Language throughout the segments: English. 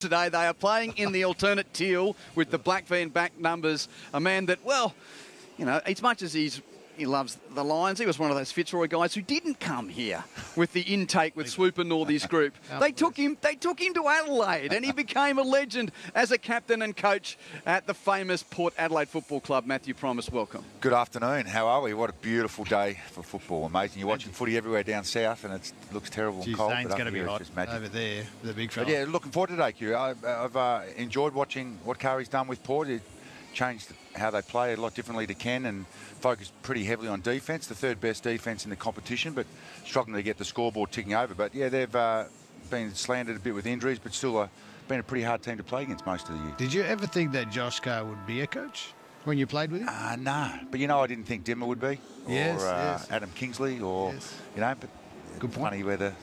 Today they are playing in the alternate teal with the black V and back numbers. A man that, well, you know, as much as he loves the Lions, he was one of those Fitzroy guys who didn't come here with the intake with Swooper Northy's group. They took him to Adelaide, and he became a legend as a captain and coach at the famous Port Adelaide Football Club. Matthew Promise, welcome. Good afternoon. How are we? What a beautiful day for football. Amazing. You're watching footy everywhere down south, and it looks terrible and cold. Zane's going to be hot over there, the big fella. But yeah, looking forward to today, Q. I've enjoyed watching what Kari's done with Port. It changed how they play a lot differently to Ken and focused pretty heavily on defence, the third best defence in the competition, but struggling to get the scoreboard ticking over. But yeah, they've been slandered a bit with injuries, but still been a pretty hard team to play against most of the year. Did you ever think that Josh Carr would be a coach when you played with him? No, but you know, I didn't think Dimmer would be, yes. Adam Kingsley, or you know, but. Good point. Funny where the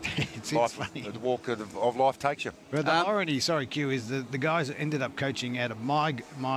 the walk of life takes you. But the irony, sorry, Q, is the guys that ended up coaching out of my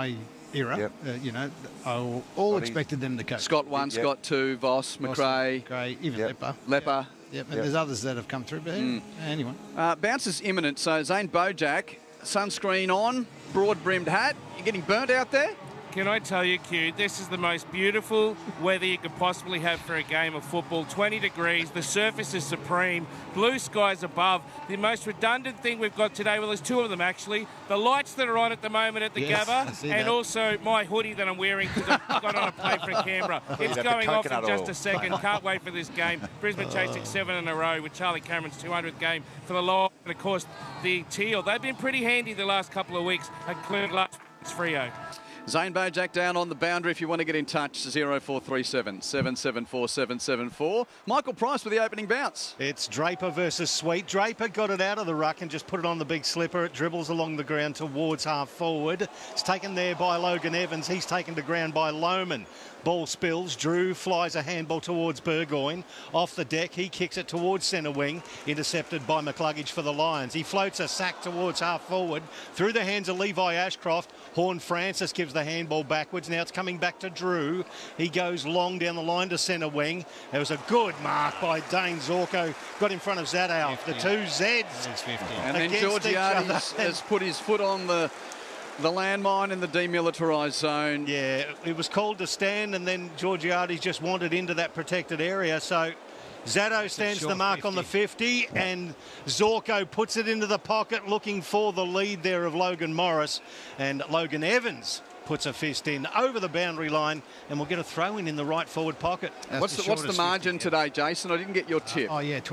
era, you know, I all expected them to coach. Scott 1, Scott 2, Voss, McRae, even Lepper. And there's others that have come through. But anyway. Bounce is imminent, so Zane Bojack, sunscreen on, broad-brimmed hat. You're getting burnt out there? Can I tell you, Q, this is the most beautiful weather you could possibly have for a game of football. 20 degrees, the surface is supreme, blue skies above. The most redundant thing we've got today, well, there's two of them actually, the lights that are on at the moment at the Gabba, and also my hoodie that I'm wearing because I've got on a plane from Canberra. It's going off in just a second. Can't wait for this game. Brisbane chasing 7 in a row with Charlie Cameron's 200th game for the Lions. And, of course, the Teal. They've been pretty handy the last couple of weeks, including last week's Freo. Zane Bojack down on the boundary. If you want to get in touch, 0437 774 774. Michael Price with the opening bounce. It's Draper versus Sweet. Draper got it out of the ruck and just put it on the big slipper. It dribbles along the ground towards half forward. It's taken there by Logan Evans. He's taken to ground by Lohman. Ball spills. Drew flies a handball towards Burgoyne. Off the deck, he kicks it towards centre wing. Intercepted by McCluggage for the Lions. He floats a sack towards half forward. Through the hands of Levi Ashcroft. Horne-Francis gives the handball backwards. Now it's coming back to Drew. He goes long down the line to centre wing. There was a good mark by Dane Zorko. Got in front of Zadal. The two Zs. And then Georgiades has put his foot on the landmine in the demilitarised zone. Yeah, it was called to stand, and then Georgiades just wandered into that protected area. So Zado stands the mark on the 50, and Zorko puts it into the pocket, looking for the lead there of Logan Morris. And Logan Evans puts a fist in over the boundary line, and we'll get a throw-in in the right forward pocket. What's the margin today, Jason? I didn't get your tip.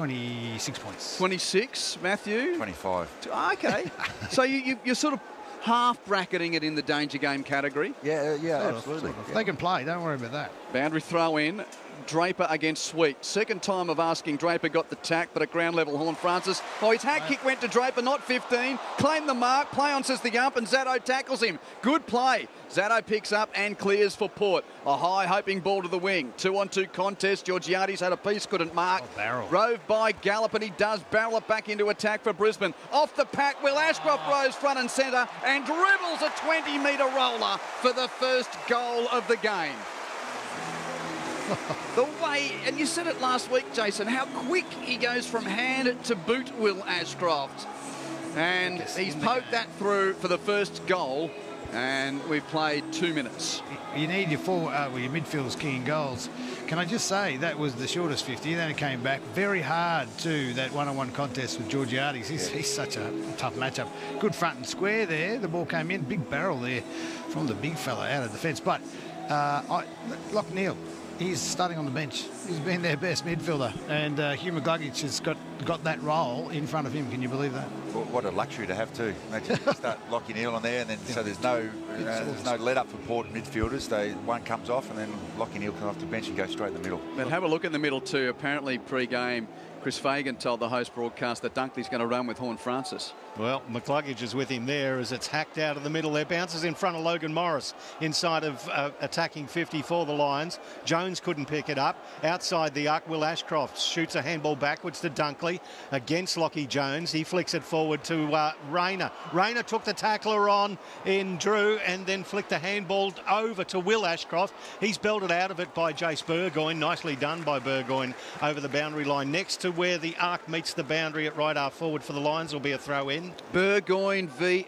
26 points. 26, Matthew? 25. Okay. So you're sort of half bracketing it in the danger game category. Yeah, absolutely. They can play, don't worry about that. Boundary throw in. Draper against Sweet. Second time of asking. Draper got the tack, but at ground level, Horne-Francis. His hat kick went to Draper, not 15. Claimed the mark. Play on, says the ump, and Zaddo tackles him. Good play. Zaddo picks up and clears for Port. A high hoping ball to the wing. 2-on-2 contest. Georgiades had a piece, couldn't mark. Rove by Gallop, and he does barrel it back into attack for Brisbane. Off the pack, Will Ashcroft rose front and centre and dribbles a 20-metre roller for the first goal of the game. The way, and you said it last week, Jason, how quick he goes from hand to boot, Will Ashcroft. And he's poked that through for the first goal, and we've played 2 minutes. You need your your midfielders kicking goals. Can I just say, that was the shortest 50, and then it came back very hard to that one-on-one contest with Georgiades. He's such a tough matchup. Good front and square there. The ball came in, big barrel there from the big fella out of defence. But Lachlan Neale, he's starting on the bench. He's been their best midfielder. And Hugh McCluggage has got that role in front of him. Can you believe that? Well, what a luxury to have too. Imagine start Lachie Neale on there, and then so there's no let-up for Port midfielders. One comes off, and then Lachie Neale comes off the bench and goes straight in the middle. But have a look in the middle too. Apparently pre-game, Chris Fagan told the host broadcast that Dunkley's going to run with Horne-Francis. Well, McCluggage is with him there as it's hacked out of the middle there. Bounces in front of Logan Morris inside of attacking 50 for the Lions. Jones couldn't pick it up. Outside the arc, Will Ashcroft shoots a handball backwards to Dunkley against Lockie Jones. He flicks it forward to Rayner. Rayner took the tackler on in Drew and then flicked a handball over to Will Ashcroft. He's belted out of it by Jace Burgoyne. Nicely done by Burgoyne over the boundary line next to where the arc meets the boundary at right half forward for the Lions. Will be a throw in. Burgoyne v